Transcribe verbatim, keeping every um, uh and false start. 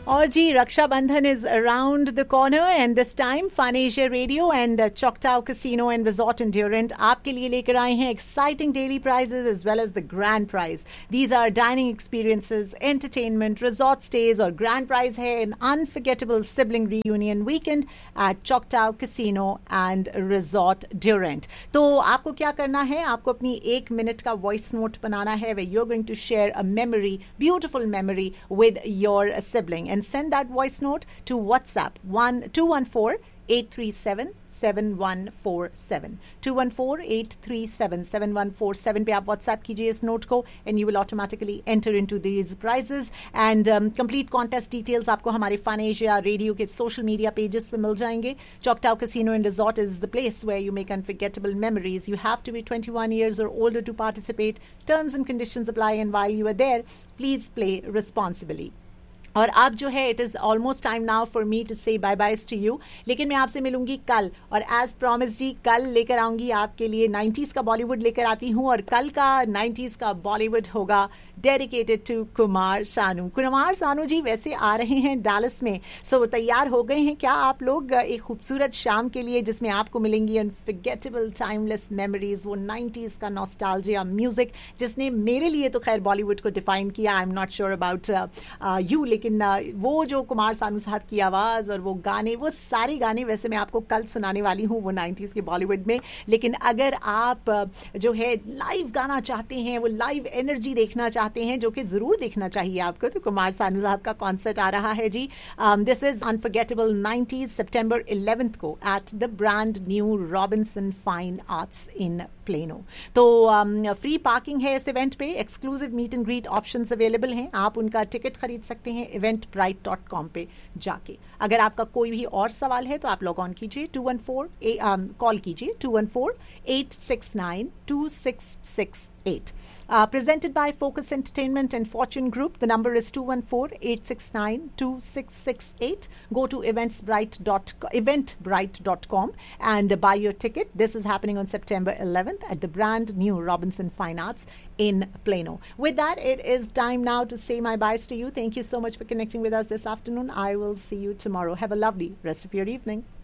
और जी Rakshabandhan is around the corner and this time fun Asia radio and चॉकटाओ casino and resort एंड्योरेंट आपके लिए लेकर आए हैं exciting daily prices as well as the grand prize. These are dining experiences, entertainment, resort stage और grand prize है N unforgettable sibling reunion weekend at चॉकटाओ casino and resort Durand. तो आपको क्या करना है, आपको अपनी एक मिनट का वॉइस नोट बनाना है way you are going to share a memory, beautiful memory with your sibling and send that voice note to WhatsApp one two one four eight three seven seven one four seven two one four eight three seven seven one four seven पे आप WhatsApp कीजिए इस note को and you will automatically enter into these prizes and um, complete contest details आपको हमारे Fun Asia radio के social media pages पे मिल जाएंगे. Choctaw Casino and Resort is the place where you make unforgettable memories. You have to be twenty-one years or older to participate. Terms and conditions apply and while you are there, please play responsibly. और अब जो है it is almost time now for me to से bye by two you. लेकिन मैं आपसे मिलूंगी कल और एज प्रॉमिस जी कल लेकर आऊंगी आपके लिए नाइन्टीज़ का बॉलीवुड लेकर आती हूँ और कल का नाइन्टीज़ का बॉलीवुड होगा डेडिकेटेड टू कुमार सानू. कुमार सानू जी वैसे आ रहे हैं डैलस में, सो so, तैयार हो गए हैं क्या आप लोग एक खूबसूरत शाम के लिए जिसमें आपको मिलेंगी अनफॉरगेटेबल टाइमलेस मेमोरीज, वो नाइन्टीज़ का नॉस्टैल्जिया म्यूजिक जिसने मेरे लिए तो खैर बॉलीवुड को डिफाइन किया. I am not sure about you, लेकिन वो जो कुमार सानू साहब की आवाज़ और वो गाने, वो सारे गाने वैसे मैं आपको कल सुनाने वाली हूँ वो नाइन्टीज़ के बॉलीवुड में. लेकिन अगर आप जो है लाइव गाना चाहते हैं, वो लाइव एनर्जी देखना चाहते हैं जो कि ज़रूर देखना चाहिए आपको, तो कुमार सानू साहब का कॉन्सर्ट आ रहा है जी. This is unforgettable nineties September eleventh को at the brand new Robinson fine arts in plano. तो फ्री um, पार्किंग है इस इवेंट पे, exclusive meet and greet options available हैं. आप उनका टिकट खरीद सकते हैं इवेंट ब्राइट डॉट कॉम पे जाके. अगर आपका कोई भी और सवाल है तो आप लॉग ऑन कीजिए टू वन फोर कॉल कीजिए to one four eight six nine to six six eight. Uh, presented by Focus Entertainment and Fortune Group. The number is two one four eight six nine two six six eight. Go to eventsbright dot eventbrite dot com and buy your ticket. This is happening on September eleventh at the brand new Robinson Fine Arts in Plano. With that, it is time now to say my byes to you. Thank you so much for connecting with us this afternoon. I will see you tomorrow. Have a lovely rest of your evening.